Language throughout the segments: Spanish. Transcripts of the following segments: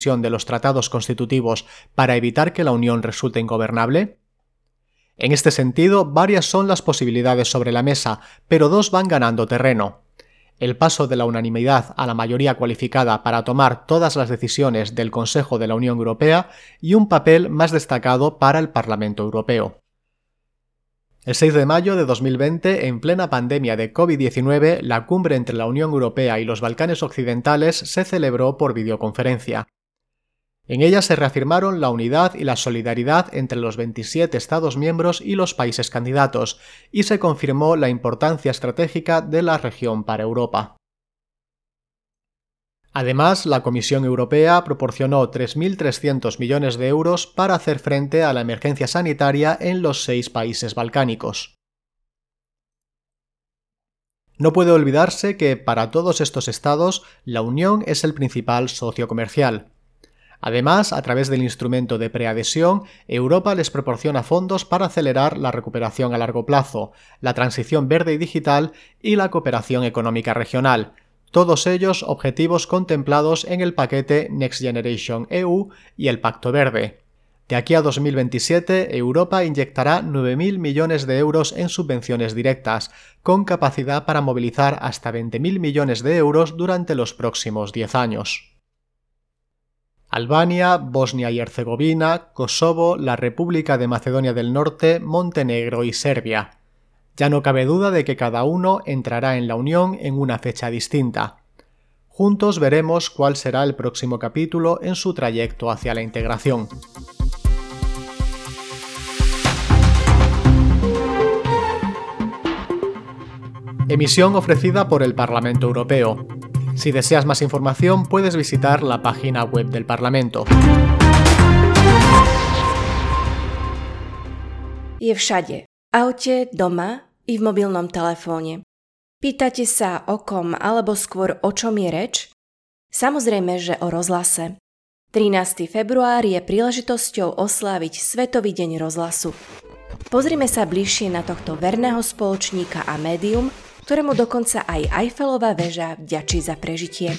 de los tratados constitutivos para evitar que la Unión resulte ingobernable? En este sentido, varias son las posibilidades sobre la mesa, pero dos van ganando terreno. El paso de la unanimidad a la mayoría cualificada para tomar todas las decisiones del Consejo de la Unión Europea y un papel más destacado para el Parlamento Europeo. El 6 de mayo de 2020, en plena pandemia de COVID-19, la cumbre entre la Unión Europea y los Balcanes Occidentales se celebró por videoconferencia. En ella se reafirmaron la unidad y la solidaridad entre los 27 Estados miembros y los países candidatos, y se confirmó la importancia estratégica de la región para Europa. Además, la Comisión Europea proporcionó 3.300 millones de euros para hacer frente a la emergencia sanitaria en los 6 países balcánicos. No puede olvidarse que para todos estos estados la Unión es el principal socio comercial. Además, a través del instrumento de preadhesión, Europa les proporciona fondos para acelerar la recuperación a largo plazo, la transición verde y digital y la cooperación económica regional, todos ellos objetivos contemplados en el paquete Next Generation EU y el Pacto Verde. De aquí a 2027, Europa inyectará 9.000 millones de euros en subvenciones directas, con capacidad para movilizar hasta 20.000 millones de euros durante los próximos 10 años. Albania, Bosnia y Herzegovina, Kosovo, la República de Macedonia del Norte, Montenegro y Serbia. Ya no cabe duda de que cada uno entrará en la Unión en una fecha distinta. Juntos veremos cuál será el próximo capítulo en su trayecto hacia la integración. Emisión ofrecida por el Parlamento Europeo. Si deseas más información, puedes visitar la página web del Parlamento. Je všade. V aute, doma i v mobilnom telefóne. Pýtate sa o kom alebo skôr o čom je reč? Samozrejme, že o rozhlase. 13. február je príležitosťou osláviť Svetový deň rozhlasu. Pozrime sa bližšie na tohto verného spoločníka a médium, ktorému dokonca aj Eiffelova väža vďačí za prežitie.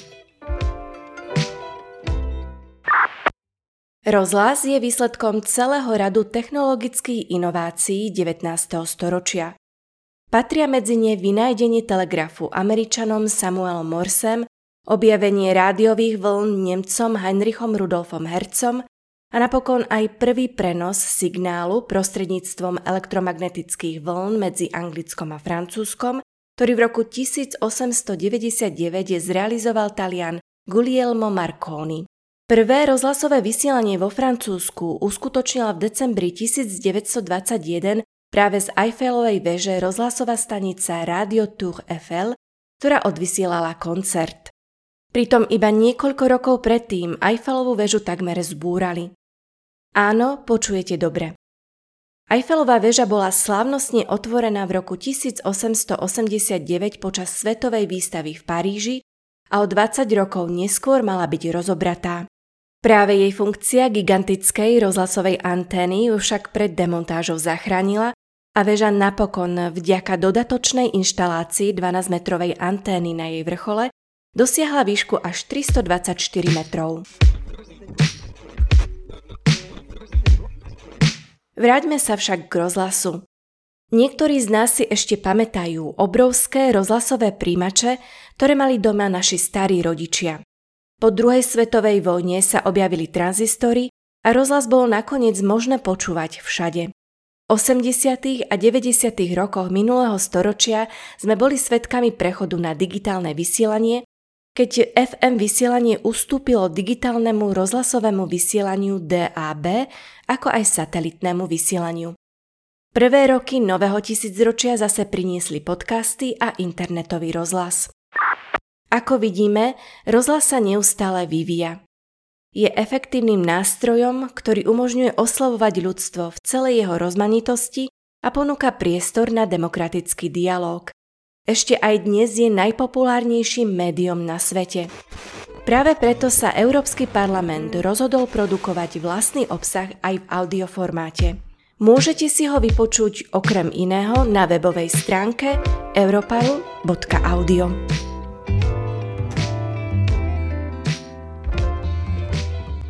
Rozhlas je výsledkom celého radu technologických inovácií 19. storočia. Patria medzi ne vynájdenie telegrafu Američanom Samuelom Morsem, objavenie rádiových vln Nemcom Heinrichom Rudolfom Hertzom a napokon aj prvý prenos signálu prostredníctvom elektromagnetických vln medzi Anglickom a Francúzskom, ktorý v roku 1899 zrealizoval Talian Guglielmo Marconi. Prvé rozhlasové vysielanie vo Francúzsku uskutočnila v decembri 1921 práve z Eiffelovej veže rozhlasová stanica Radio Tour Eiffel, ktorá odvysielala koncert. Pritom iba niekoľko rokov predtým Eiffelovú väžu takmer zbúrali. Áno, počujete dobre. Eiffelová väža bola slávnostne otvorená v roku 1889 počas Svetovej výstavy v Paríži a o 20 rokov neskôr mala byť rozobratá. Práve jej funkcia gigantickej rozhlasovej antény ju však pred demontážou zachránila a väža napokon vďaka dodatočnej inštalácii 12-metrovej antény na jej vrchole dosiahla výšku až 324 metrov. Vráťme sa však k rozhlasu. Niektorí z nás si ešte pamätajú obrovské rozhlasové príjimače, ktoré mali doma naši starí rodičia. Po druhej svetovej vojne sa objavili tranzistory a rozhlas bolo nakoniec možné počúvať všade. V 80. a 90. rokoch minulého storočia sme boli svedkami prechodu na digitálne vysielanie, keď FM vysielanie ustúpilo digitálnemu rozhlasovému vysielaniu DAB, ako aj satelitnému vysielaniu. Prvé roky nového tisícročia zase priniesli podcasty a internetový rozhlas. Ako vidíme, rozhlas sa neustále vyvíja. Je efektívnym nástrojom, ktorý umožňuje oslovovať ľudstvo v celej jeho rozmanitosti a ponúka priestor na demokratický dialóg. Ešte aj dnes je najpopulárnejším médiom na svete. Práve preto sa Európsky parlament rozhodol produkovať vlastný obsah aj v audioformáte. Môžete si ho vypočuť okrem iného na webovej stránke europarl.audio.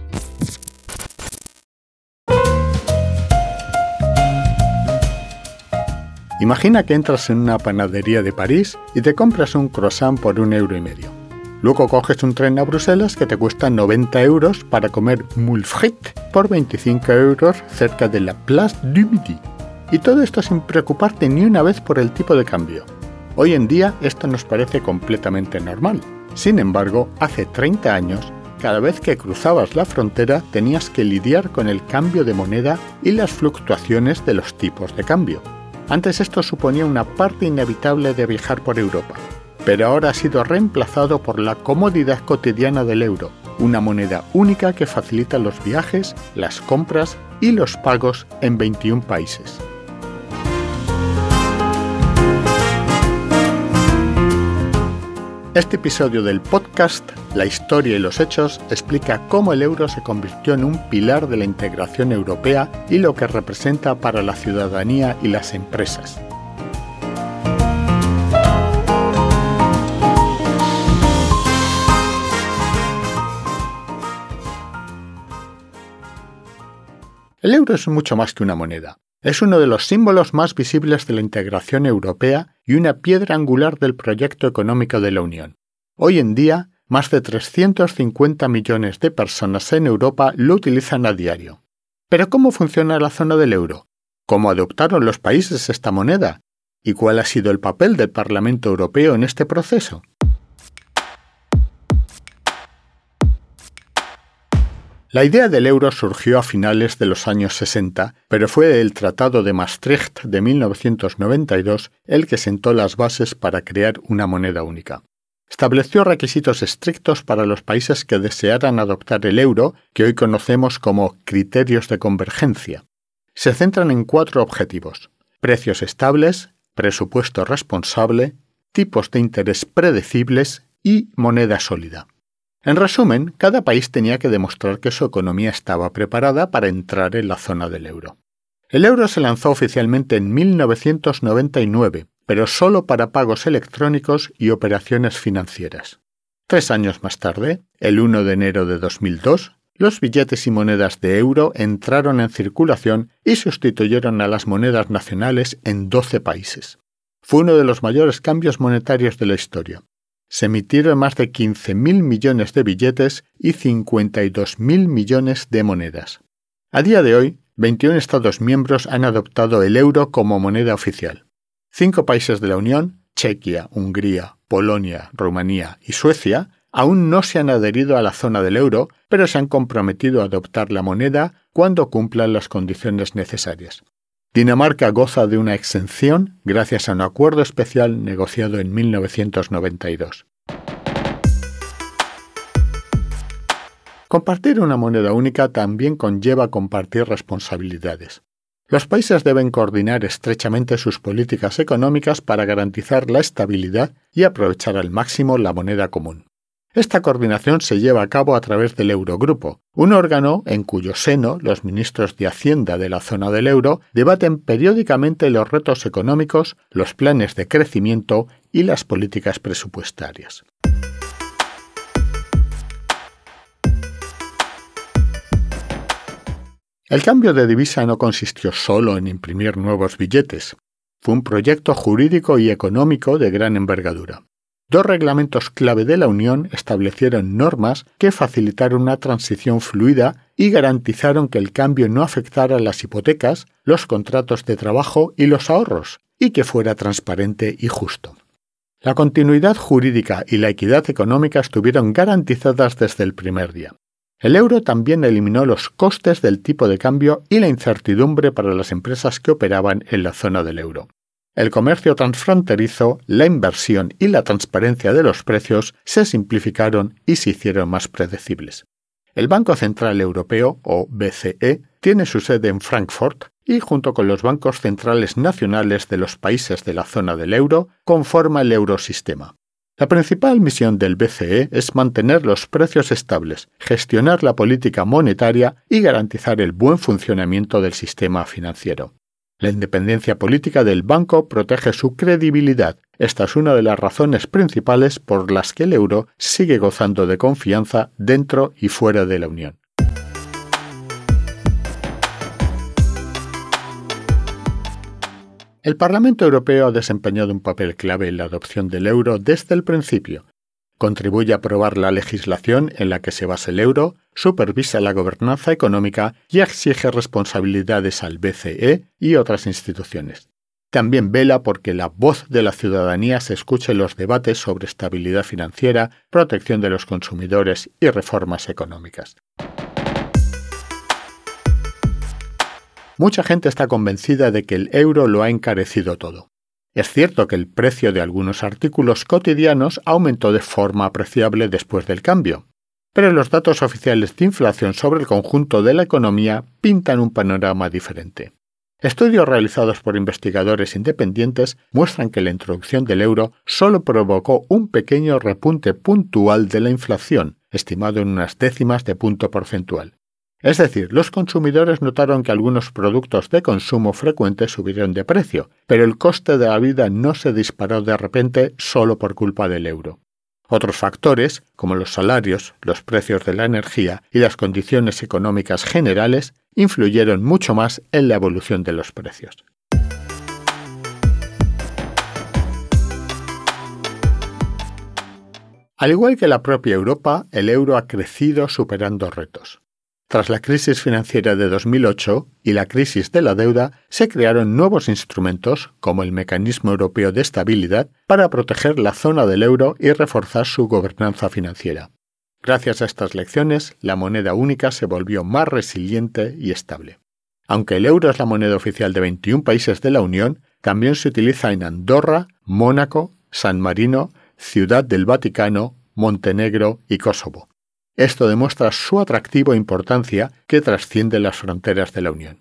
Imagina que entras en una panadería de París y te compras un croissant por 1,5 €. Luego coges un tren a Bruselas que te cuesta 90 € para comer moules frites por 25 € cerca de la Place du Midi. Y todo esto sin preocuparte ni una vez por el tipo de cambio. Hoy en día esto nos parece completamente normal. Sin embargo, hace 30 años, cada vez que cruzabas la frontera tenías que lidiar con el cambio de moneda y las fluctuaciones de los tipos de cambio. Antes esto suponía una parte inevitable de viajar por Europa, pero ahora ha sido reemplazado por la comodidad cotidiana del euro, una moneda única que facilita los viajes, las compras y los pagos en 21 países. Este episodio del podcast, La historia y los hechos, explica cómo el euro se convirtió en un pilar de la integración europea y lo que representa para la ciudadanía y las empresas. El euro es mucho más que una moneda. Es uno de los símbolos más visibles de la integración europea y una piedra angular del proyecto económico de la Unión. Hoy en día, más de 350 millones de personas en Europa lo utilizan a diario. ¿Pero cómo funciona la zona del euro? ¿Cómo adoptaron los países esta moneda? ¿Y cuál ha sido el papel del Parlamento Europeo en este proceso? La idea del euro surgió a finales de los años 60, pero fue el Tratado de Maastricht de 1992 el que sentó las bases para crear una moneda única. Estableció requisitos estrictos para los países que desearan adoptar el euro, que hoy conocemos como criterios de convergencia. Se centran en 4 objetivos: precios estables, presupuesto responsable, tipos de interés predecibles y moneda sólida. En resumen, cada país tenía que demostrar que su economía estaba preparada para entrar en la zona del euro. El euro se lanzó oficialmente en 1999, pero solo para pagos electrónicos y operaciones financieras. 3 años más tarde, el 1 de enero de 2002, los billetes y monedas de euro entraron en circulación y sustituyeron a las monedas nacionales en 12 países. Fue uno de los mayores cambios monetarios de la historia. Se emitieron más de 15.000 millones de billetes y 52.000 millones de monedas. A día de hoy, 21 Estados miembros han adoptado el euro como moneda oficial. 5 países de la Unión, Chequia, Hungría, Polonia, Rumanía y Suecia, aún no se han adherido a la zona del euro, pero se han comprometido a adoptar la moneda cuando cumplan las condiciones necesarias. Dinamarca goza de una exención gracias a un acuerdo especial negociado en 1992. Compartir una moneda única también conlleva compartir responsabilidades. Los países deben coordinar estrechamente sus políticas económicas para garantizar la estabilidad y aprovechar al máximo la moneda común. Esta coordinación se lleva a cabo a través del Eurogrupo, un órgano en cuyo seno los ministros de Hacienda de la zona del euro debaten periódicamente los retos económicos, los planes de crecimiento y las políticas presupuestarias. El cambio de divisa no consistió solo en imprimir nuevos billetes. Fue un proyecto jurídico y económico de gran envergadura. 2 reglamentos clave de la Unión establecieron normas que facilitaron una transición fluida y garantizaron que el cambio no afectara las hipotecas, los contratos de trabajo y los ahorros, y que fuera transparente y justo. La continuidad jurídica y la equidad económica estuvieron garantizadas desde el primer día. El euro también eliminó los costes del tipo de cambio y la incertidumbre para las empresas que operaban en la zona del euro. El comercio transfronterizo, la inversión y la transparencia de los precios se simplificaron y se hicieron más predecibles. El Banco Central Europeo, o BCE, tiene su sede en Frankfurt y, junto con los bancos centrales nacionales de los países de la zona del euro, conforma el eurosistema. La principal misión del BCE es mantener los precios estables, gestionar la política monetaria y garantizar el buen funcionamiento del sistema financiero. La independencia política del banco protege su credibilidad. Esta es una de las razones principales por las que el euro sigue gozando de confianza dentro y fuera de la Unión. El Parlamento Europeo ha desempeñado un papel clave en la adopción del euro desde el principio. Contribuye a aprobar la legislación en la que se basa el euro, supervisa la gobernanza económica y exige responsabilidades al BCE y otras instituciones. También vela porque la voz de la ciudadanía se escuche en los debates sobre estabilidad financiera, protección de los consumidores y reformas económicas. Mucha gente está convencida de que el euro lo ha encarecido todo. Es cierto que el precio de algunos artículos cotidianos aumentó de forma apreciable después del cambio, pero los datos oficiales de inflación sobre el conjunto de la economía pintan un panorama diferente. Estudios realizados por investigadores independientes muestran que la introducción del euro solo provocó un pequeño repunte puntual de la inflación, estimado en unas décimas de punto porcentual. Es decir, los consumidores notaron que algunos productos de consumo frecuente subieron de precio, pero el coste de la vida no se disparó de repente solo por culpa del euro. Otros factores, como los salarios, los precios de la energía y las condiciones económicas generales, influyeron mucho más en la evolución de los precios. Al igual que la propia Europa, el euro ha crecido superando retos. Tras la crisis financiera de 2008 y la crisis de la deuda, se crearon nuevos instrumentos, como el Mecanismo Europeo de Estabilidad, para proteger la zona del euro y reforzar su gobernanza financiera. Gracias a estas lecciones, la moneda única se volvió más resiliente y estable. Aunque el euro es la moneda oficial de 21 países de la Unión, también se utiliza en Andorra, Mónaco, San Marino, Ciudad del Vaticano, Montenegro y Kosovo. Esto demuestra su atractivo e importancia que trasciende las fronteras de la Unión.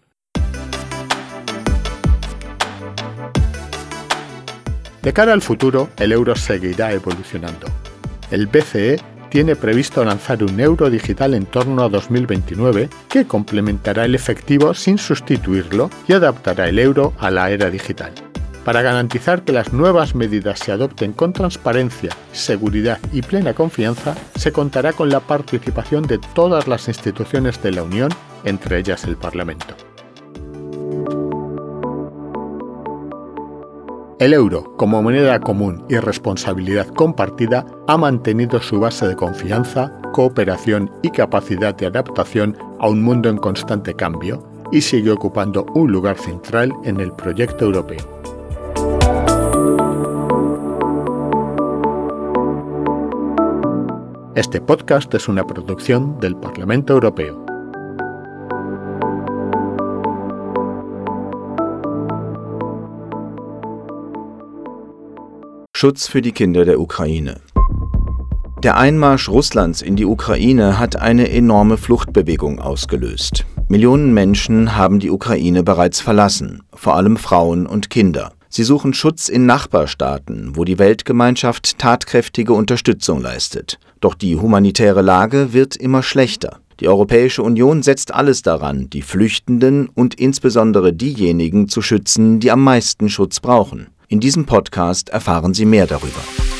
De cara al futuro, el euro seguirá evolucionando. El BCE tiene previsto lanzar un euro digital en torno a 2029 que complementará el efectivo sin sustituirlo y adaptará el euro a la era digital. Para garantizar que las nuevas medidas se adopten con transparencia, seguridad y plena confianza, se contará con la participación de todas las instituciones de la Unión, entre ellas el Parlamento. El euro, como moneda común y responsabilidad compartida, ha mantenido su base de confianza, cooperación y capacidad de adaptación a un mundo en constante cambio y sigue ocupando un lugar central en el proyecto europeo. Este podcast es una producción del Parlamento Europeo. Schutz für die Kinder der Ukraine. Der Einmarsch Russlands in die Ukraine hat eine enorme Fluchtbewegung ausgelöst. Millionen Menschen haben die Ukraine bereits verlassen, vor allem Frauen und Kinder. Sie suchen Schutz in Nachbarstaaten, wo die Weltgemeinschaft tatkräftige Unterstützung leistet. Doch die humanitäre Lage wird immer schlechter. Die Europäische Union setzt alles daran, die Flüchtenden und insbesondere diejenigen zu schützen, die am meisten Schutz brauchen. In diesem Podcast erfahren Sie mehr darüber.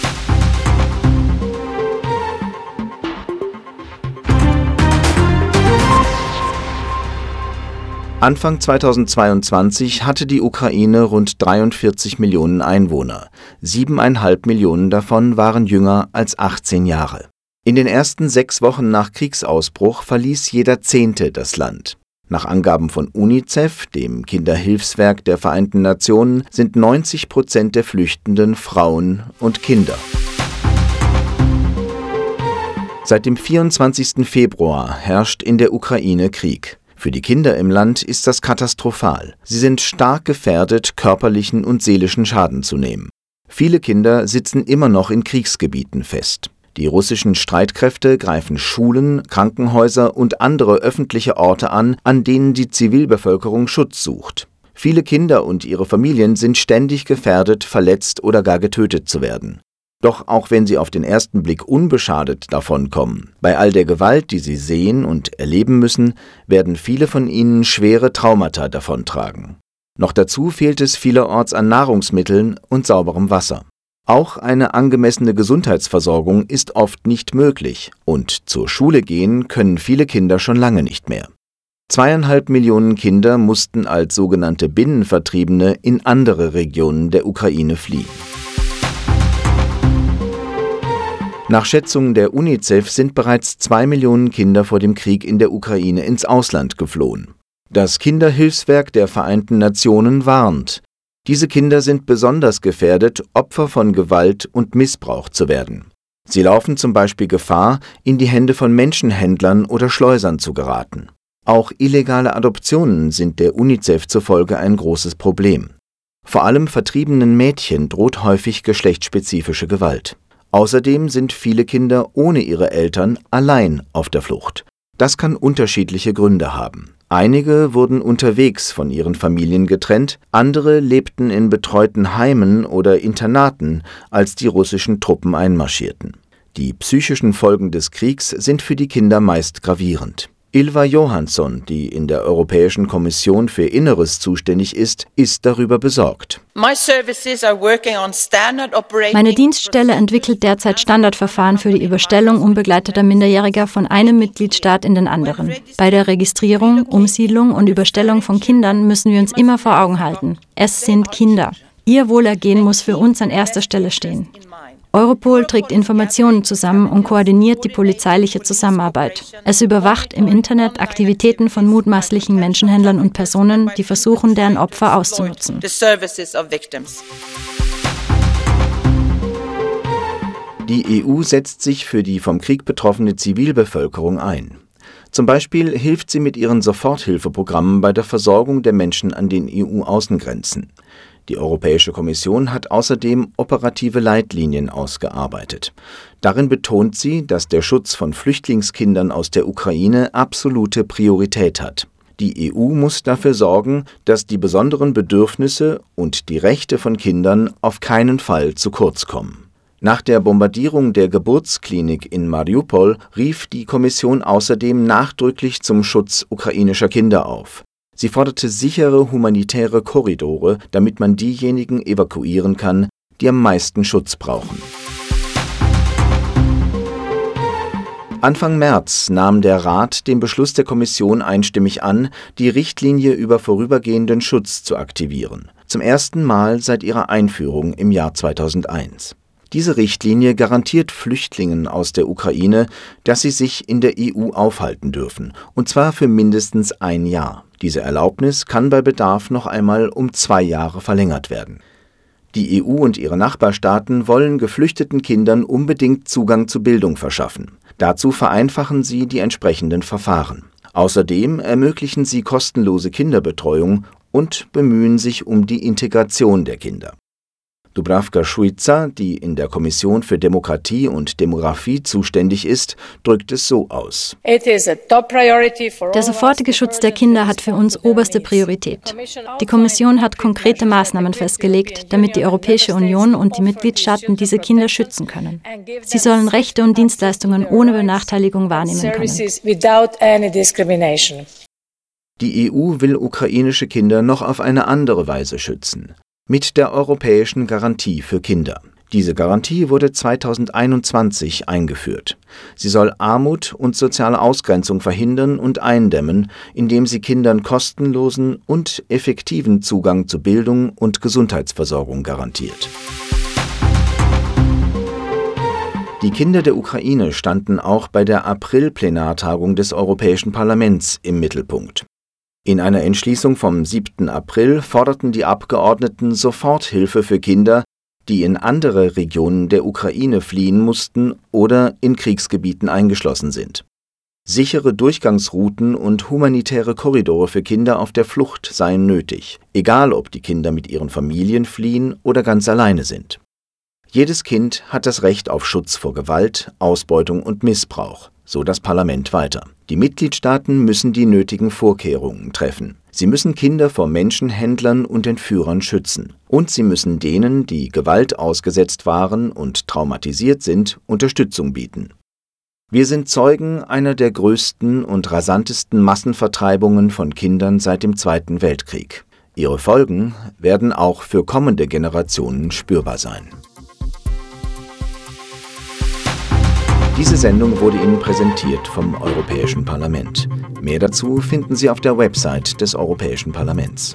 Anfang 2022 hatte die Ukraine rund 43 Millionen Einwohner. 7,5 Millionen davon waren jünger als 18 Jahre. In den ersten 6 Wochen nach Kriegsausbruch verließ jeder 10. das Land. Nach Angaben von UNICEF, dem Kinderhilfswerk der Vereinten Nationen, sind 90% der Flüchtenden Frauen und Kinder. Seit dem 24. Februar herrscht in der Ukraine Krieg. Für die Kinder im Land ist das katastrophal. Sie sind stark gefährdet, körperlichen und seelischen Schaden zu nehmen. Viele Kinder sitzen immer noch in Kriegsgebieten fest. Die russischen Streitkräfte greifen Schulen, Krankenhäuser und andere öffentliche Orte an, an denen die Zivilbevölkerung Schutz sucht. Viele Kinder und ihre Familien sind ständig gefährdet, verletzt oder gar getötet zu werden. Doch auch wenn sie auf den ersten Blick unbeschadet davonkommen, bei all der Gewalt, die sie sehen und erleben müssen, werden viele von ihnen schwere Traumata davontragen. Noch dazu fehlt es vielerorts an Nahrungsmitteln und sauberem Wasser. Auch eine angemessene Gesundheitsversorgung ist oft nicht möglich und zur Schule gehen können viele Kinder schon lange nicht mehr. 2,5 Millionen Kinder mussten als sogenannte Binnenvertriebene in andere Regionen der Ukraine fliehen. Nach Schätzungen der UNICEF sind bereits 2 Millionen Kinder vor dem Krieg in der Ukraine ins Ausland geflohen. Das Kinderhilfswerk der Vereinten Nationen warnt: Diese Kinder sind besonders gefährdet, Opfer von Gewalt und Missbrauch zu werden. Sie laufen zum Beispiel Gefahr, in die Hände von Menschenhändlern oder Schleusern zu geraten. Auch illegale Adoptionen sind der UNICEF zufolge ein großes Problem. Vor allem vertriebenen Mädchen droht häufig geschlechtsspezifische Gewalt. Außerdem sind viele Kinder ohne ihre Eltern allein auf der Flucht. Das kann unterschiedliche Gründe haben. Einige wurden unterwegs von ihren Familien getrennt, andere lebten in betreuten Heimen oder Internaten, als die russischen Truppen einmarschierten. Die psychischen Folgen des Kriegs sind für die Kinder meist gravierend. Ylva Johansson, die in der Europäischen Kommission für Inneres zuständig ist darüber besorgt. Meine Dienststelle entwickelt derzeit Standardverfahren für die Überstellung unbegleiteter Minderjähriger von einem Mitgliedstaat in den anderen. Bei der Registrierung, Umsiedlung und Überstellung von Kindern müssen wir uns immer vor Augen halten: Es sind Kinder. Ihr Wohlergehen muss für uns an erster Stelle stehen. Europol trägt Informationen zusammen und koordiniert die polizeiliche Zusammenarbeit. Es überwacht im Internet Aktivitäten von mutmaßlichen Menschenhändlern und Personen, die versuchen, deren Opfer auszunutzen. Die EU setzt sich für die vom Krieg betroffene Zivilbevölkerung ein. Zum Beispiel hilft sie mit ihren Soforthilfeprogrammen bei der Versorgung der Menschen an den EU-Außengrenzen. Die Europäische Kommission hat außerdem operative Leitlinien ausgearbeitet. Darin betont sie, dass der Schutz von Flüchtlingskindern aus der Ukraine absolute Priorität hat. Die EU muss dafür sorgen, dass die besonderen Bedürfnisse und die Rechte von Kindern auf keinen Fall zu kurz kommen. Nach der Bombardierung der Geburtsklinik in Mariupol rief die Kommission außerdem nachdrücklich zum Schutz ukrainischer Kinder auf. Sie forderte sichere humanitäre Korridore, damit man diejenigen evakuieren kann, die am meisten Schutz brauchen. Anfang März nahm der Rat den Beschluss der Kommission einstimmig an, die Richtlinie über vorübergehenden Schutz zu aktivieren, zum ersten Mal seit ihrer Einführung im Jahr 2001. Diese Richtlinie garantiert Flüchtlingen aus der Ukraine, dass sie sich in der EU aufhalten dürfen, und zwar für mindestens 1 Jahr. Diese Erlaubnis kann bei Bedarf noch einmal um 2 Jahre verlängert werden. Die EU und ihre Nachbarstaaten wollen geflüchteten Kindern unbedingt Zugang zu Bildung verschaffen. Dazu vereinfachen sie die entsprechenden Verfahren. Außerdem ermöglichen sie kostenlose Kinderbetreuung und bemühen sich um die Integration der Kinder. Dubravka Šuica, die in der Kommission für Demokratie und Demografie zuständig ist, drückt es so aus: Der sofortige Schutz der Kinder hat für uns oberste Priorität. Die Kommission hat konkrete Maßnahmen festgelegt, damit die Europäische Union und die Mitgliedstaaten diese Kinder schützen können. Sie sollen Rechte und Dienstleistungen ohne Benachteiligung wahrnehmen können. Die EU will ukrainische Kinder noch auf eine andere Weise schützen: mit der Europäischen Garantie für Kinder. Diese Garantie wurde 2021 eingeführt. Sie soll Armut und soziale Ausgrenzung verhindern und eindämmen, indem sie Kindern kostenlosen und effektiven Zugang zu Bildung und Gesundheitsversorgung garantiert. Die Kinder der Ukraine standen auch bei der April-Plenartagung des Europäischen Parlaments im Mittelpunkt. In einer Entschließung vom 7. April forderten die Abgeordneten Soforthilfe für Kinder, die in andere Regionen der Ukraine fliehen mussten oder in Kriegsgebieten eingeschlossen sind. Sichere Durchgangsrouten und humanitäre Korridore für Kinder auf der Flucht seien nötig, egal ob die Kinder mit ihren Familien fliehen oder ganz alleine sind. Jedes Kind hat das Recht auf Schutz vor Gewalt, Ausbeutung und Missbrauch, so das Parlament weiter. Die Mitgliedstaaten müssen die nötigen Vorkehrungen treffen. Sie müssen Kinder vor Menschenhändlern und Entführern schützen. Und sie müssen denen, die Gewalt ausgesetzt waren und traumatisiert sind, Unterstützung bieten. Wir sind Zeugen einer der größten und rasantesten Massenvertreibungen von Kindern seit dem Zweiten Weltkrieg. Ihre Folgen werden auch für kommende Generationen spürbar sein. Diese Sendung wurde Ihnen präsentiert vom Europäischen Parlament. Mehr dazu finden Sie auf der Website des Europäischen Parlaments.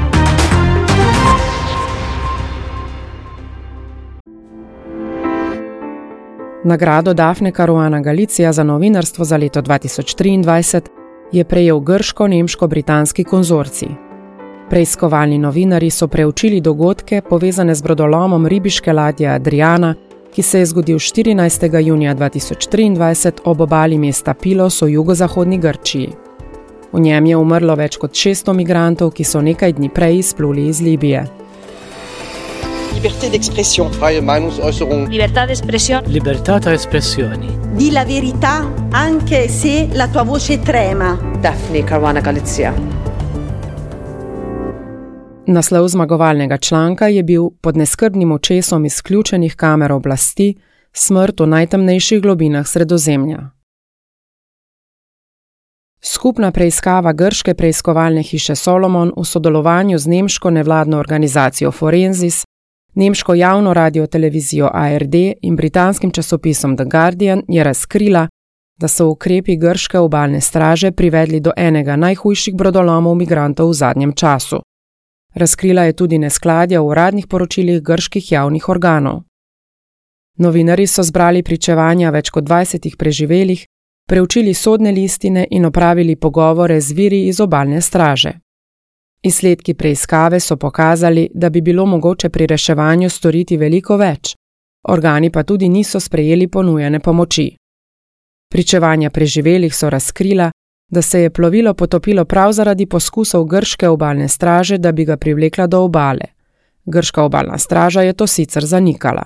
Nagrado Daphne Caruana Galizia za novinarstvo za leto 2023 je prejel grško-nemško-britanski konzorcij. Preiskovalni novinarji so preučili dogodke, povezane z brodolomom ribiške ladje Adriana, ki se je zgodil 14. junija 2023 ob obali mesta Pilos v jugozahodni Grčiji. V njem je umrlo več kot 600 migrantov, ki so nekaj dni prej izpluli iz Libije. Libertà d'espressione. Freie Meinungsäußerung. Libertà d'espressione. Libertà tra espressioni. Di la verità anche se la tua voce trema. Daphne Caruana Galizia. Naslov zmagovalnega članka je bil Pod neskrbnim očesom izključenih kamer oblasti, smrt v najtemnejših globinah Sredozemlja. Skupna preiskava grške preiskovalne hiše Solomon v sodelovanju z nemško nevladno organizacijo Forensis, nemško javno radiotelevizijo ARD in britanskim časopisom The Guardian je razkrila, da so ukrepi grške obalne straže privedli do enega najhujših brodolomov migrantov v zadnjem času. Razkrila je tudi neskladja v uradnih poročilih grških javnih organov. Novinarji so zbrali pričevanja več kot 20 preživelih, preučili sodne listine in opravili pogovore z viri iz obalne straže. Izsledki preiskave so pokazali, da bi bilo mogoče pri reševanju storiti veliko več, organi pa tudi niso sprejeli ponujene pomoči. Pričevanja preživelih so razkrila, da se je plovilo potopilo prav zaradi poskusov grške obalne straže, da bi ga privlekla do obale. Grška obalna straža je to sicer zanikala.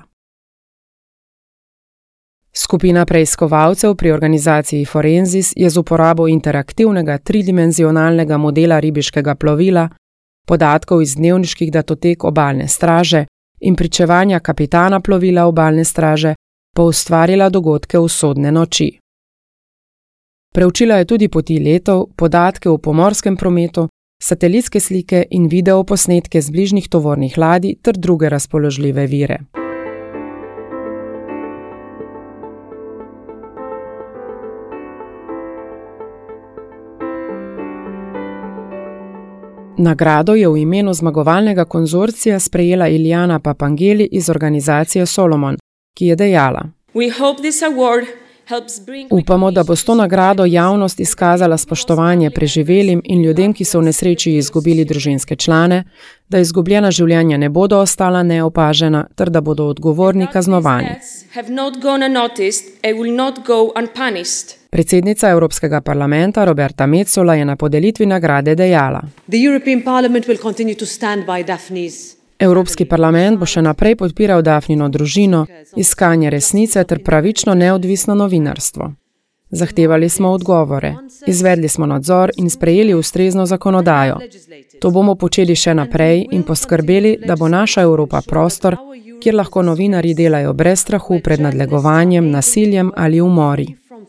Skupina preiskovalcev pri organizaciji Forensis je z uporabo interaktivnega tridimenzionalnega modela ribiškega plovila, podatkov iz dnevniških datotek obalne straže in pričevanja kapitana plovila obalne straže poustvarila dogodke usodne noči. Preučila je tudi poti letov, podatke o pomorskem prometu, satelitske slike in videoposnetke z bližnjih tovornih ladij ter druge razpoložljive vire. Nagrado je v imenu zmagovalnega konzorcija sprejela Ilijana Papangeli iz organizacije Solomon, ki je dejala: Upamo, da bo s to nagrado javnost izkazala spoštovanje preživelim in ljudem, ki so v nesreči izgubili družinske člane, da izgubljena življenja ne bodo ostala neopažena ter da bodo odgovorni kaznovani. Predsednica Evropskega parlamenta Roberta Metsola je na podelitvi nagrade dejala: Evropski parlament bo še naprej podpiral Daphnino družino, iskanje resnice ter pravično neodvisno novinarstvo. Zahtevali smo odgovore, izvedli smo nadzor in sprejeli ustrezno zakonodajo. To bomo počeli še naprej in poskrbeli, da bo naša Evropa prostor, kjer lahko novinarji delajo brez strahu pred nadlegovanjem, nasiljem ali umori.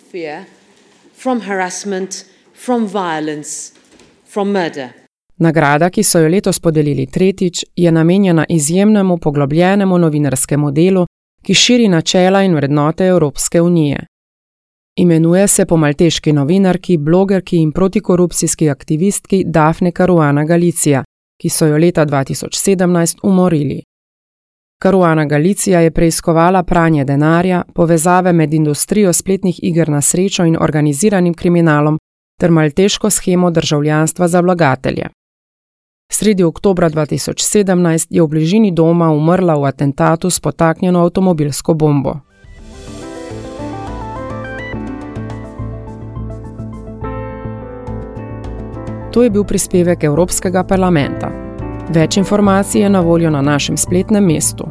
Nagrada, ki so jo letos podelili tretjič, je namenjena izjemnemu poglobljenemu novinarskemu delu, ki širi načela in vrednote Evropske unije. Imenuje se po malteški novinarki, blogerki in protikorupcijski aktivistki Daphne Caruana Galizia, ki so jo leta 2017 umorili. Caruana Galizia je preiskovala pranje denarja, povezave med industrijo spletnih iger na srečo in organiziranim kriminalom ter malteško shemo državljanstva za vlagatelje. Sredi oktobra 2017 je v bližini doma umrla v atentatu s potaknjeno avtomobilsko bombo. To je bil prispevek Evropskega parlamenta. Več informacij je na voljo na našem spletnem mestu.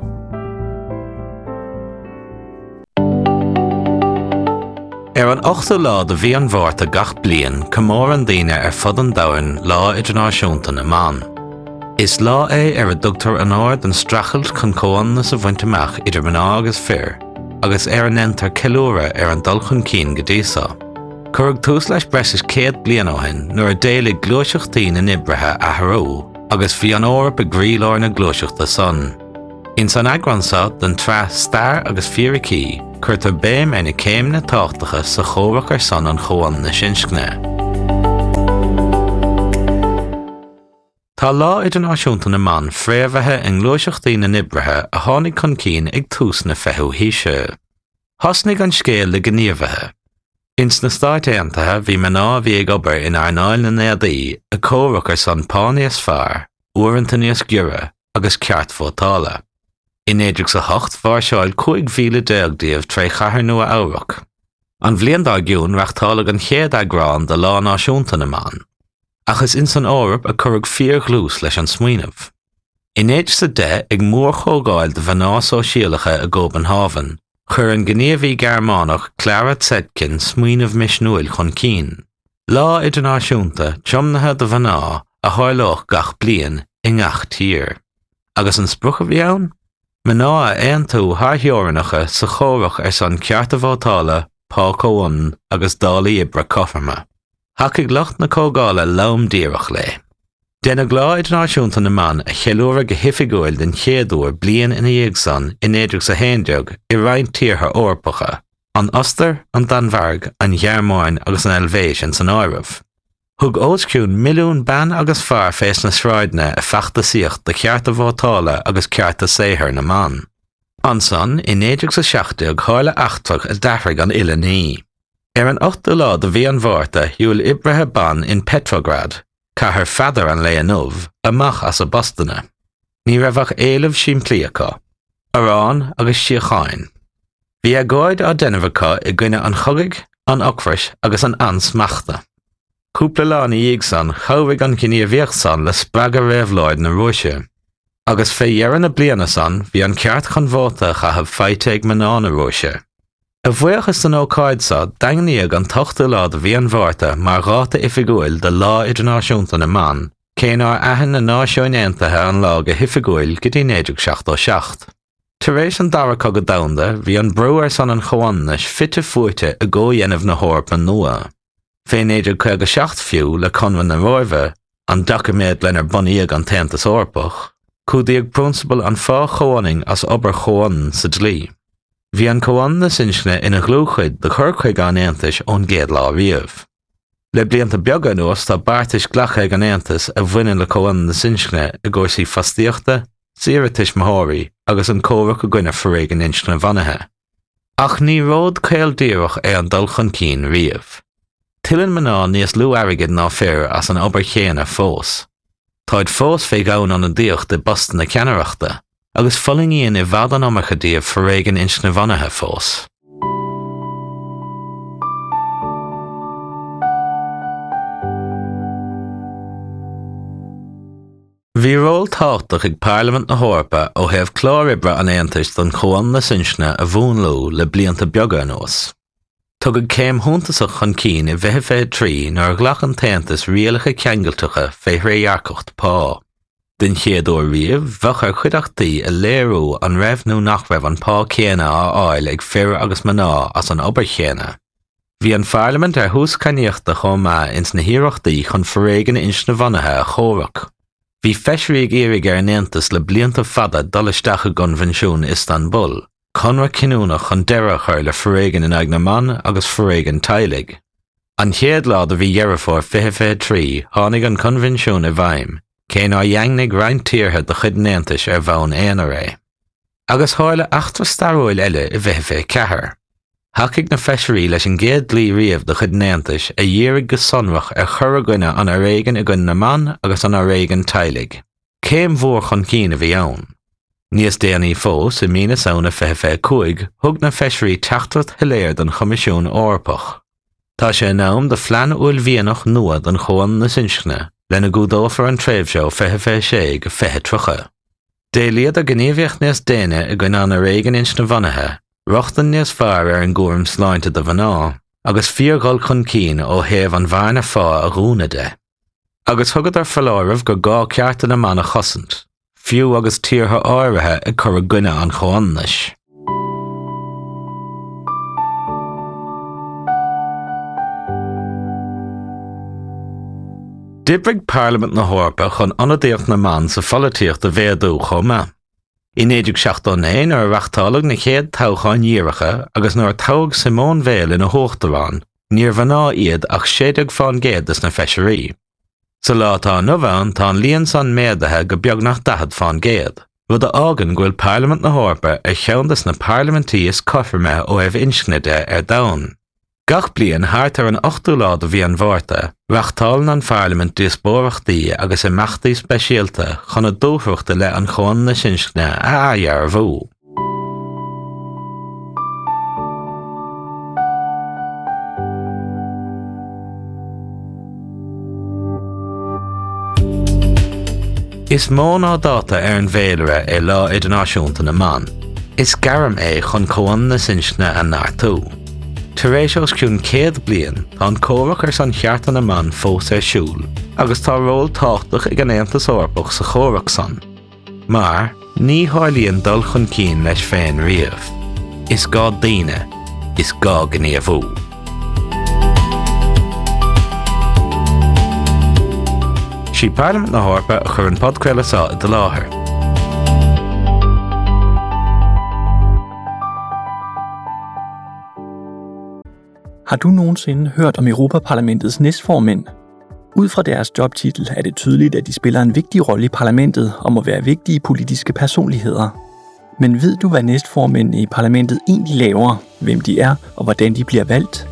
An 8 lá de bhí an bhharrta gach bliain comór an daoine fud an domhain lá idirnáisiúnta na Man. Is lá é a dtugtar an áard an strachailt chun comhainne sa bhainteach idir mná agus fear, agus an nentar ceiliúra an dul chun cín go dtí. Curg tús leis breis 100 bliain ó hin nuair a déigh glúiseachtaí na nibrithe a thrú, agus bhí an áir be gríleáir na glúiseachta son. In san agransa den tre star agus fiaraí, chuirtar béim ina céim na táchtacha sa chomhach ar son an chohain na sinscne. Tá lá idirnáisiúnta na man fréamhaithe an glóiseachtaí na nibrithe a tháinig chun cinn ag tús na feithú híse. Thosnig an scéal le gníomhaithe. Ins na Stáit Aontaithe bhí mná bhí ag obair in airnáil na néadaí a córacha san páníos fearr, uaireanta níos giúra agus ceart fótála. In éidir sa 8 bharseáil 5,000 díobh trí chathair nua amhrach. An bhliain dá giún reachtála an chéad agrán de lá náisiúnta na man. Achas in san árap a churg 4 glús leis an smaoinemh. In éidir sa 10 ag mór chógáil de bhaná sóisialacha a Copenhagen, chur an gníomhaí Gearmánach Clara Zetkin smaoinemh misnúil chun cinn. Lá idirnáisiúnta tiomnathe de bhaná a tharlách gach bliain i ngach tír. Agus an sprucha bhí ann? Mná a aon tú thartheorainnacha sa chórach san cearta bhátála Pácóin agus dálaí ibre cofarma. Hacaigh lucht na cógála lom díreach le. Déna glá idirnáisiúnta na man a cheiliúra go hifigiúil den chéadúir bliain ina dhéag san in éidir sa héindeag i roinnt tíortha orpacha, an Oster, an Danmhairg, an Ghearmáin agus an Elvéis in san áireamh. Thug ósciún milliún ban agus fearr fés na sráidne a feachtasaíocht de cearta bhátála agus cearta séithir na man. Ansan, in éidir sa 60 hála 8 a dafraigh an ile ní. An 8 lá de bhí an bhharrta hiúil ibrithe ban in Petrograd, caithear fadar an léanmh, amach as a Bostana. Ní raibhach éilimh siimplíocha, arán agus siocháin. Bhí a gáid á denmhacha i gcuine an chogaigh, an ocfris agus an ansmachta. Cúpla lá na dhéag san chabhaigh an gníomhaíocht san le spreag a réamhláid na Rúise. Agus fé dhearan na bliana san bhí an ceart chun bhóta chathab feite ag mná na Rúise. A bhuachas an ócáidsa daingníag an 8 lá de bhí an bhharrta mar ráta ifigiúil de lá idirnáisiúnta na man, céanár aithin na náisiúin Aontaithe an lá go hifigiúil go dtí 1967. Tar éis an dara go damhanda bhí an breúir san an choannis fitte fuaite a ggódhéanamh na hórpa nua. Fé 1956 fiú le conhan na roimhe an documéad lenar bunaíag an tentas orpach, cúdaíag principal an fá choáning as obair choáin sa dlí. Bhí an choáin na sinne ina glúchuid de churchuig an Aontais ón géad lá riamh. Le blianta beaga nuas tá bartais ghlachaig an Aontas a bhaineann le choáin na sinne a gcósaí fastíochta, síiritis mothirí agus an córach go gcuine forréig an insne bhanathe. Ach ní ród céaldíoch é an dul chun cinn riamh. Tilann mná níos lú airgid ná fear as an obair chéana fós. Táid fós fé gabhann an díoch de Boston na ceanaireachta, agus folingaíonn i bhfad an omacha díobh forréig an insne bhanathe fós. Bhí ról táchtach ag Parliament na Hórpa ó thaobh clár-ibre an Aontais don choáin na sinne a bhúnlú le blianta beaga anuas. Tugad céim thuntasach chun cinn i bheith fé trí nar ghlach an taontas rialacha ceangailteacha fé réarcocht pá. Den chéadúir riamh bhachar chuideachtaí a léirú an raibhnú nach raibh an pá chéana á áil ag fear agus maná as an obair chéana. Bhí an Parliament ar thús caníochta chomá ins na hiireachtaí chun forréig an insne bhanathe a chórach. Bhí feisiríg éirigh ar an Aontas le blianta fada dul isteach a Gonvenisiún Istanbul, conra cinúnach chun deireadh chuir le forréigean in Aigna Man agus forréigean Teilig. An chéad lá a bhí dhearafór 23 tháinig an Convenisiún i bhaim, cén á dheangnig roinnt tíortha do chuid an Aontais ar bhonn éana ré. Agus tháilig 8 staróil eile i bheith fé cethair. Hacaigh na feisirí leis an géad dlí riamh do chuid an Aontais a dhéarigh go sonrach ar chur a gcuine an aréigean i gcuine na Man agus an aréigean Teilig. Céim mhór chun cinn a bhí ann. Níos déanaí fós i mína saona fé cuaig thug na feisirí teachtat hiléir don Choimisiún Orpach. Tá sé in am de phlean uail bhíonach nua don choáin na sinne lena gúdófar an tréimhseo sé go trucha. Déliad a gníomhaíocht níos déine i gcuine an aréigean insne bhanathe, rochtan níos fearr ar an gcuairim sláinte de bhaná, agus fíorgáil chun cinn ó thaobh an bharna fá a rúna de. Agus thugad ar foláirmh go gá cearta na man a chosint, fiú agus tíortha áirithe ag chur a gcuine an choáinnis. D'oibrigh Parliament na Hórpa chun anadíocht na man sa folaíocht a bhéadú chomá. I 1961 ar reachtálaigh na chéad toghcháin díreacha agus nuair tabhadh Simón Weil ina Hoachtarán, níor bhaná iad ach 60 fáin géad is na feisirí. Så láta an nuvan tá líon san méadathe go beag nach dahad fan géad. Rud a ágan ghfuil Parliament na Hórpa cheandas na parlamentíos cofarme ó inscneide dain. Gach blian háart an 8 lád a bhí an bhharrta, reachtáil an Parliament díospóireachtaí agus meachtaí speisialta chuna dóthreachta le an chun na sinscne a dhear bhú. Is mó ná dáta an bhéilire lá idirnáisiúnta na man. Is garam chun chun na sinscne an náirtú. Taréis os cún 100 blian tá an cóireach san cheartan na man fós siúl, agus tá ról táchtach ag an Aontas Eorpach sa chóireach san. Mar, ní háirlíonn dul chun cín leis féin riamh. Is gá daoine, is gá gníomhú. Sí Parliament na Hórpa a chur an podcréile sa de láthair. Har du nogensinde hørt om Europaparlamentets næstformænd? Ud fra deres jobtitel er det tydeligt, at de spiller en vigtig rolle i parlamentet og må være vigtige politiske personligheder. Men ved du, hvad næstformændene i parlamentet egentlig laver, hvem de er og hvordan de bliver valgt?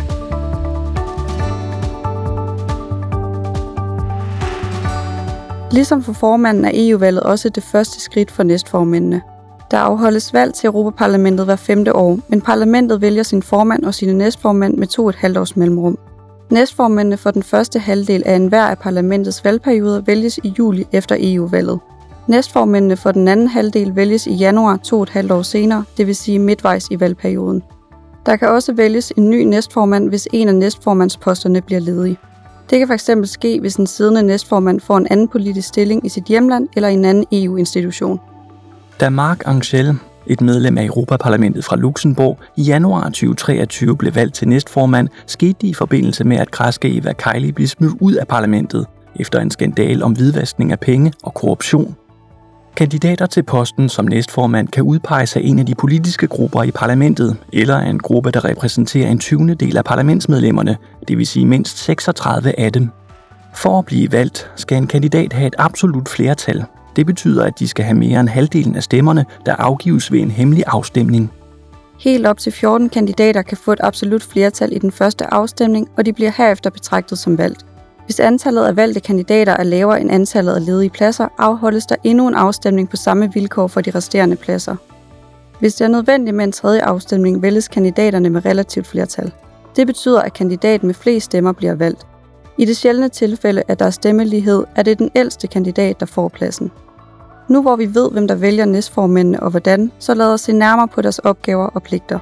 Ligesom for formanden er EU-valget også det første skridt for næstformændene. Der afholdes valg til Europaparlamentet hver 5. år, men parlamentet vælger sin formand og sine næstformænd med 2,5 års mellemrum. Næstformændene for den første halvdel af enhver af parlamentets valgperioder vælges i juli efter EU-valget. Næstformændene for den anden halvdel vælges i januar 2,5 år senere, det vil sige midtvejs i valgperioden. Der kan også vælges en ny næstformand, hvis en af næstformandsposterne bliver ledig. Det kan fx ske, hvis en siddende næstformand får en anden politisk stilling i sit hjemland eller i en anden EU-institution. Da Marc Angel, et medlem af Europaparlamentet fra Luxembourg, i januar 2023 blev valgt til næstformand, skete det i forbindelse med, at græske Eva Kaili blev smidt ud af parlamentet efter en skandal om hvidvaskning af penge og korruption. Kandidater til posten som næstformand kan udpeges af en af de politiske grupper i parlamentet, eller af en gruppe, der repræsenterer en 20. del af parlamentsmedlemmerne, det vil sige mindst 36 af dem. For at blive valgt skal en kandidat have et absolut flertal. Det betyder, at de skal have mere end halvdelen af stemmerne, der afgives ved en hemmelig afstemning. Helt op til 14 kandidater kan få et absolut flertal i den første afstemning, og de bliver herefter betragtet som valgt. Hvis antallet af valgte kandidater er lavere end antallet af ledige pladser, afholdes der endnu en afstemning på samme vilkår for de resterende pladser. Hvis det er nødvendigt med en tredje afstemning, vælges kandidaterne med relativt flertal. Det betyder, at kandidaten med flest stemmer bliver valgt. I det sjældne tilfælde, at der er stemmelighed, er det den ældste kandidat, der får pladsen. Nu hvor vi ved, hvem der vælger næstformændene og hvordan, så lad os se nærmere på deres opgaver og pligter.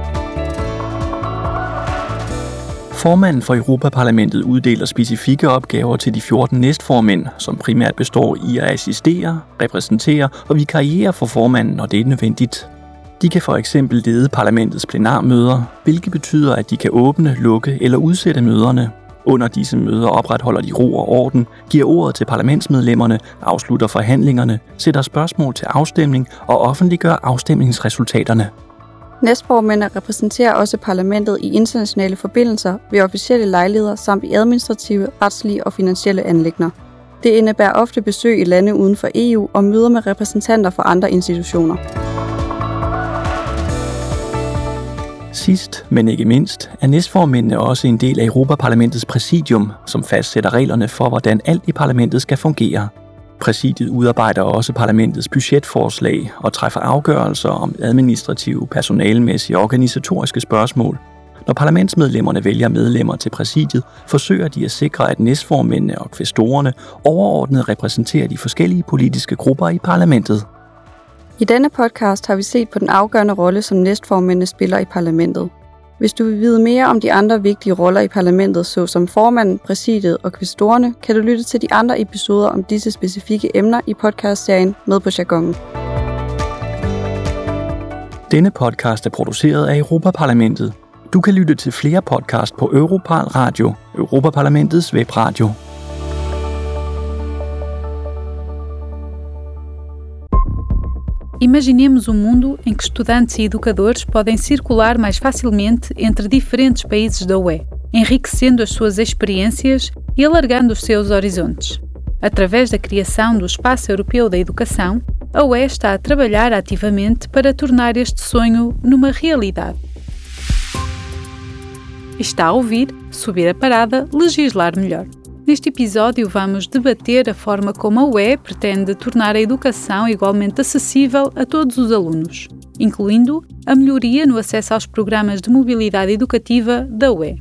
Formanden for Europaparlamentet uddeler specifikke opgaver til de 14 næstformænd, som primært består i at assistere, repræsentere og vikariere for formanden, når det er nødvendigt. De kan for eksempel lede parlamentets plenarmøder, hvilket betyder, at de kan åbne, lukke eller udsætte møderne. Under disse møder opretholder de ro og orden, giver ordet til parlamentsmedlemmerne, afslutter forhandlingerne, sætter spørgsmål til afstemning og offentliggør afstemningsresultaterne. Næstformændene repræsenterer også parlamentet i internationale forbindelser, ved officielle lejligheder samt i administrative, retslige og finansielle anliggender. Det indebærer ofte besøg i lande uden for EU og møder med repræsentanter for andre institutioner. Sidst, men ikke mindst, er næstformændene også en del af Europaparlamentets præsidium, som fastsætter reglerne for, hvordan alt i parlamentet skal fungere. Præsidiet udarbejder også parlamentets budgetforslag og træffer afgørelser om administrative, personalemæssige og organisatoriske spørgsmål. Når parlamentsmedlemmerne vælger medlemmer til præsidiet, forsøger de at sikre, at næstformændene og kvæstorerne overordnet repræsenterer de forskellige politiske grupper i parlamentet. I denne podcast har vi set på den afgørende rolle, som næstformændene spiller i parlamentet. Hvis du vil vide mere om de andre vigtige roller i parlamentet, såsom formanden, præsidiet og kvæstorerne, kan du lytte til de andre episoder om disse specifikke emner i podcastserien Med på Jargonen. Denne podcast er produceret af Europaparlamentet. Du kan lytte til flere podcast på Europal Radio, Europaparlamentets webradio. Imaginemos mundo em que estudantes e educadores podem circular mais facilmente entre diferentes países da UE. enriquecendo as suas experiências e alargando os seus horizontes. Através da criação do Espaço Europeu da Educação, a UE está a trabalhar ativamente para tornar este sonho numa realidade. Está a ouvir Subir a Parada, Legislar Melhor. Neste episódio vamos debater a forma como a UE pretende tornar a educação igualmente acessível a todos os alunos, incluindo a melhoria no acesso aos programas de mobilidade educativa da UE.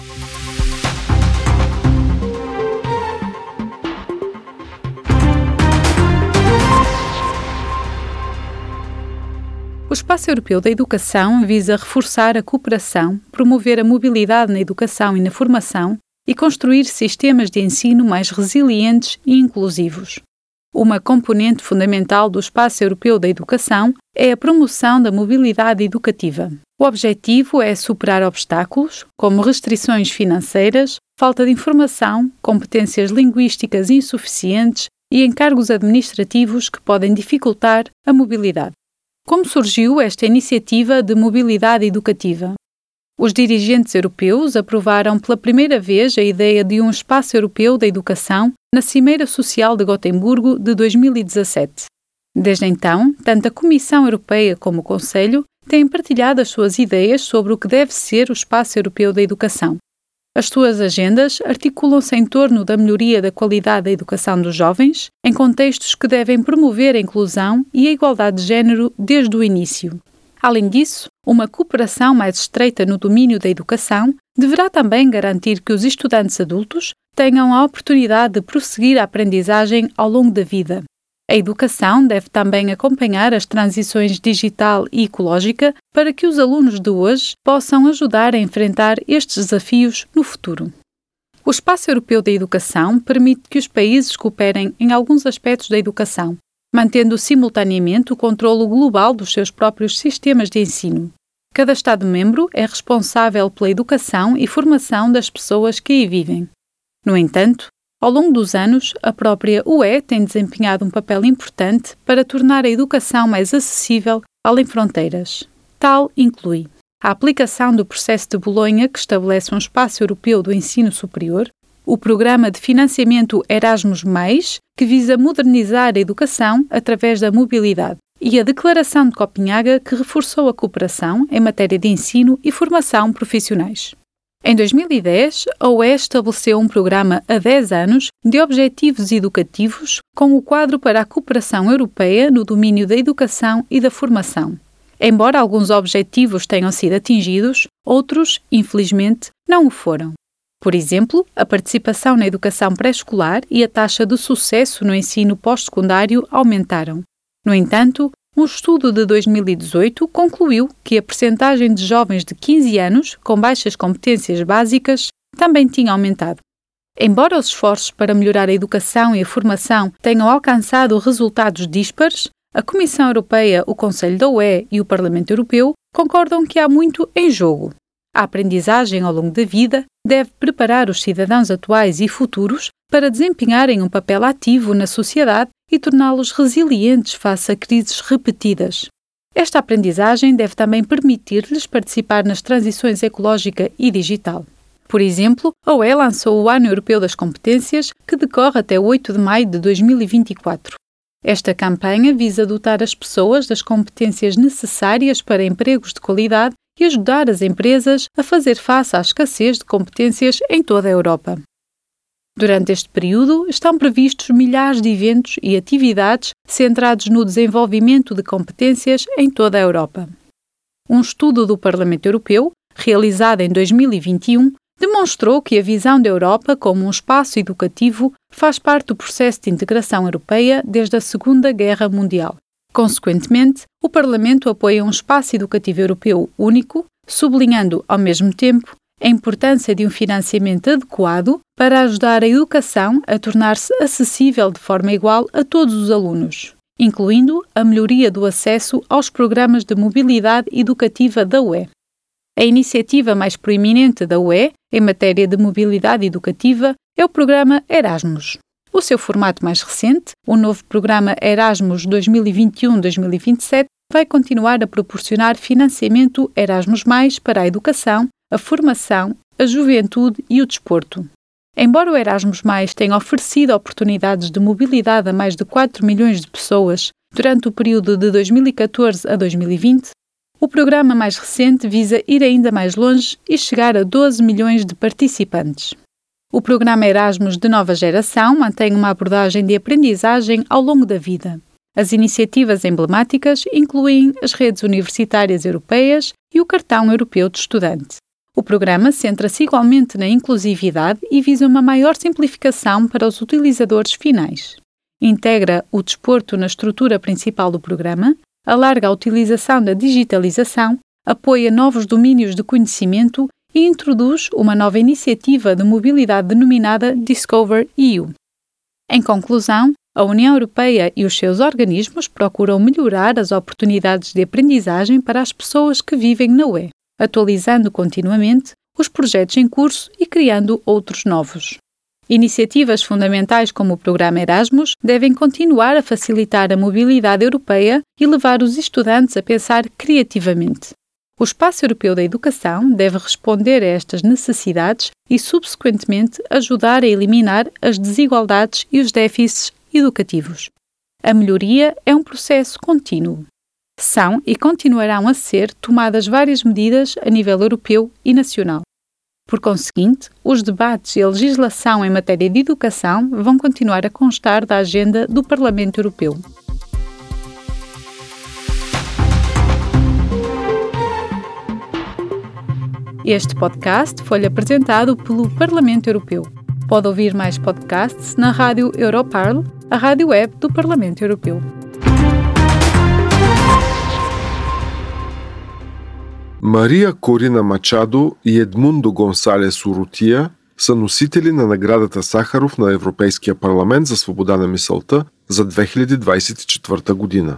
O Espaço Europeu da Educação visa reforçar a cooperação, promover a mobilidade na educação e na formação e construir sistemas de ensino mais resilientes e inclusivos. Uma componente fundamental do Espaço Europeu da Educação é a promoção da mobilidade educativa. O objetivo é superar obstáculos, como restrições financeiras, falta de informação, competências linguísticas insuficientes e encargos administrativos que podem dificultar a mobilidade. Como surgiu esta iniciativa de mobilidade educativa? Os dirigentes europeus aprovaram pela primeira vez a ideia de um Espaço Europeu da Educação na Cimeira Social de Gotemburgo de 2017. Desde então, tanto a Comissão Europeia como o Conselho têm partilhado as suas ideias sobre o que deve ser o Espaço Europeu da Educação. As suas agendas articulam-se em torno da melhoria da qualidade da educação dos jovens, em contextos que devem promover a inclusão e a igualdade de género desde o início. Além disso, uma cooperação mais estreita no domínio da educação deverá também garantir que os estudantes adultos tenham a oportunidade de prosseguir a aprendizagem ao longo da vida. A educação deve também acompanhar as transições digital e ecológica para que os alunos de hoje possam ajudar a enfrentar estes desafios no futuro. O Espaço Europeu da Educação permite que os países cooperem em alguns aspectos da educação, mantendo simultaneamente o controlo global dos seus próprios sistemas de ensino. Cada Estado-membro é responsável pela educação e formação das pessoas que aí vivem. No entanto, ao longo dos anos, a própria UE tem desempenhado um papel importante para tornar a educação mais acessível além fronteiras. Tal inclui a aplicação do processo de Bolonha, que estabelece um espaço europeu do ensino superior, o programa de financiamento Erasmus+, que visa modernizar a educação através da mobilidade, e a Declaração de Copenhaga, que reforçou a cooperação em matéria de ensino e formação profissionais. Em 2010, a UE estabeleceu um programa a 10 anos de objetivos educativos com o quadro para a cooperação europeia no domínio da educação e da formação. Embora alguns objetivos tenham sido atingidos, outros, infelizmente, não o foram. Por exemplo, a participação na educação pré-escolar e a taxa de sucesso no ensino pós-secundário aumentaram. No entanto, um estudo de 2018 concluiu que a percentagem de jovens de 15 anos com baixas competências básicas também tinha aumentado. Embora os esforços para melhorar a educação e a formação tenham alcançado resultados díspares, a Comissão Europeia, o Conselho da UE e o Parlamento Europeu concordam que há muito em jogo. A aprendizagem ao longo da vida deve preparar os cidadãos atuais e futuros para desempenharem um papel ativo na sociedade e torná-los resilientes face a crises repetidas. Esta aprendizagem deve também permitir-lhes participar nas transições ecológica e digital. Por exemplo, a UE lançou o Ano Europeu das Competências, que decorre até 8 de maio de 2024. Esta campanha visa dotar as pessoas das competências necessárias para empregos de qualidade e ajudar as empresas a fazer face à escassez de competências em toda a Europa. Durante este período, estão previstos milhares de eventos e atividades centrados no desenvolvimento de competências em toda a Europa. Um estudo do Parlamento Europeu, realizado em 2021, demonstrou que a visão da Europa como um espaço educativo faz parte do processo de integração europeia desde a Segunda Guerra Mundial. Consequentemente, o Parlamento apoia um espaço educativo europeu único, sublinhando, ao mesmo tempo, a importância de um financiamento adequado para ajudar a educação a tornar-se acessível de forma igual a todos os alunos, incluindo a melhoria do acesso aos programas de mobilidade educativa da UE. A iniciativa mais proeminente da UE em matéria de mobilidade educativa é o programa Erasmus. O seu formato mais recente, o novo programa Erasmus 2021-2027, vai continuar a proporcionar financiamento Erasmus+, para a educação, a formação a juventude e o desporto. Embora o Erasmus+ tenha oferecido oportunidades de mobilidade a mais de 4 milhões de pessoas durante o período de 2014 a 2020, o programa mais recente visa ir ainda mais longe e chegar a 12 milhões de participantes. O programa Erasmus de nova geração mantém uma abordagem de aprendizagem ao longo da vida. As iniciativas emblemáticas incluem as redes universitárias europeias e o cartão europeu de estudante. O programa centra-se igualmente na inclusividade e visa uma maior simplificação para os utilizadores finais. Integra o desporto na estrutura principal do programa, alarga a utilização da digitalização, apoia novos domínios de conhecimento e introduz uma nova iniciativa de mobilidade denominada Discover EU. Em conclusão, a União Europeia e os seus organismos procuram melhorar as oportunidades de aprendizagem para as pessoas que vivem na UE, atualizando continuamente os projetos em curso e criando outros novos. Iniciativas fundamentais como o programa Erasmus devem continuar a facilitar a mobilidade europeia e levar os estudantes a pensar criativamente. O Espaço Europeu da Educação deve responder a estas necessidades e, subsequentemente, ajudar a eliminar as desigualdades e os déficits educativos. A melhoria é um processo contínuo. São e continuarão a ser tomadas várias medidas a nível europeu e nacional. Por conseguinte, os debates e a legislação em matéria de educação vão continuar a constar da agenda do Parlamento Europeu. Este podcast foi apresentado pelo Parlamento Europeu. Pode ouvir mais podcasts na Rádio Europarl, a rádio web do Parlamento Europeu. Мария Корина Мачадо и Едмундо Гонсалес Урутия са носители на наградата Сахаров на Европейския парламент за свобода на мисълта за 2024 година.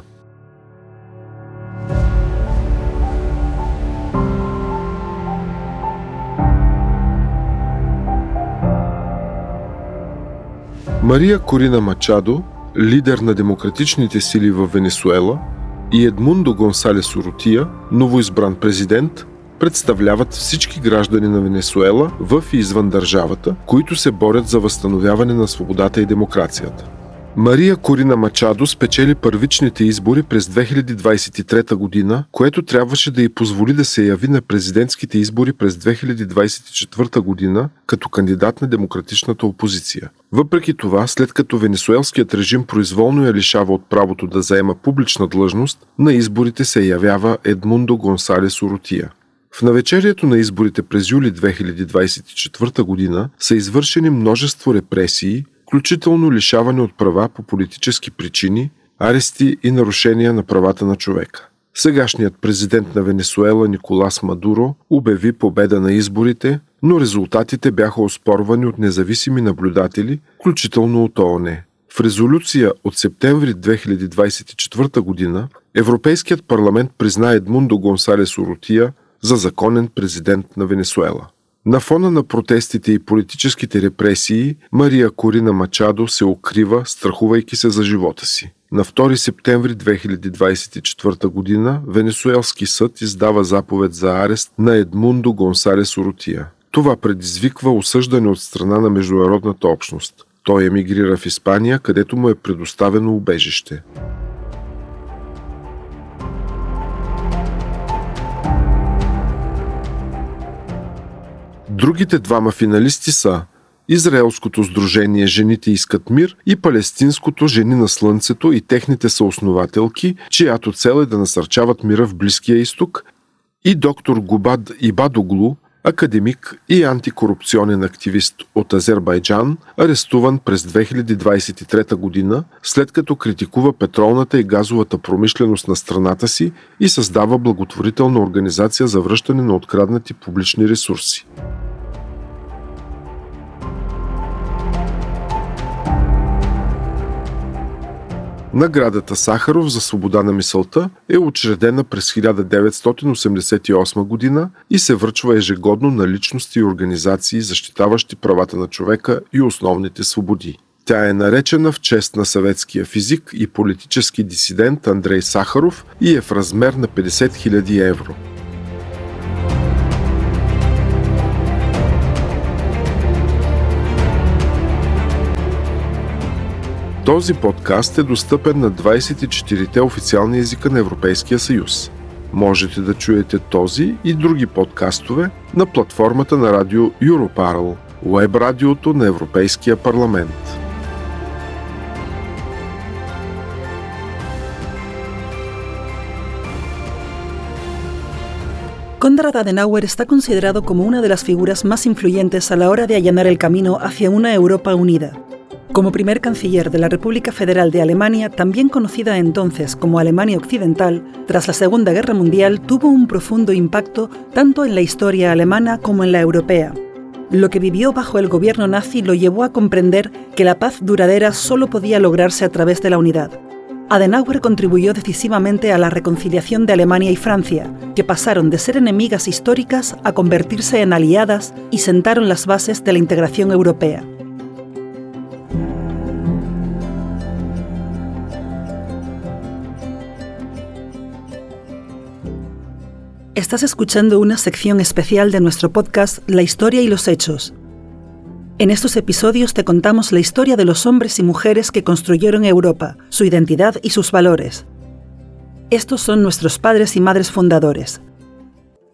Мария Корина Мачадо, лидер на демократичните сили в Венесуела, и Едмундо Гонсалес Урутия, новоизбран президент, представляват всички граждани на Венесуела в и извън държавата, които се борят за възстановяване на свободата и демокрацията. Мария Корина Мачадо спечели първичните избори през 2023 година, което трябваше да й позволи да се яви на президентските избори през 2024 година като кандидат на демократичната опозиция. Въпреки това, след като венесуелският режим произволно я лишава от правото да заема публична длъжност, на изборите се явява Едмундо Гонсалес Урутия. В навечерието на изборите през юли 2024 година са извършени множество репресии, включително лишаване от права по политически причини, арести и нарушения на правата на човека. Сегашният президент на Венесуела Николас Мадуро обяви победа на изборите, но резултатите бяха оспорвани от независими наблюдатели, включително от ООН. В резолюция от септември 2024 година Европейският парламент призна Едмундо Гонсалес Урутия за законен президент на Венесуела. На фона на протестите и политическите репресии, Мария Корина Мачадо се укрива, страхувайки се за живота си. На 2 септември 2024 година Венесуелски съд издава заповед за арест на Едмундо Гонсалес Урутия. Това предизвиква осъждане от страна на международната общност. Той емигрира в Испания, където му е предоставено убежище. Другите двама финалисти са Израелското сдружение «Жените искат мир» и Палестинското «Жени на слънцето» и техните съоснователки, чиято цел е да насърчават мира в Близкия изток, и доктор Губад Ибадоглу, академик и антикорупционен активист от Азербайджан, арестуван през 2023 година, след като критикува петролната и газовата промишленост на страната си и създава благотворителна организация за връщане на откраднати публични ресурси. Наградата Сахаров за свобода на мисълта е учредена през 1988 година и се връчва ежегодно на личности и организации, защитаващи правата на човека и основните свободи. Тя е наречена в чест на съветския физик и политически дисидент Андрей Сахаров и е в размер на 50 000 евро. Този подкаст е достъпен на 24-те официални езика на Европейския съюз. Можете да чуете този и други подкастове на платформата на радио Europarl, уеб радиото на Европейския парламент. Konrad Adenauer está considerado como una de las figuras más influyentes a la hora de allanar el camino hacia una Europa unida. Como primer canciller de la República Federal de Alemania, también conocida entonces como Alemania Occidental, tras la Segunda Guerra Mundial tuvo un profundo impacto tanto en la historia alemana como en la europea. Lo que vivió bajo el gobierno nazi lo llevó a comprender que la paz duradera solo podía lograrse a través de la unidad. Adenauer contribuyó decisivamente a la reconciliación de Alemania y Francia, que pasaron de ser enemigas históricas a convertirse en aliadas y sentaron las bases de la integración europea. Estás escuchando una sección especial de nuestro podcast La historia y los hechos. En estos episodios te contamos la historia de los hombres y mujeres que construyeron Europa, su identidad y sus valores. Estos son nuestros padres y madres fundadores,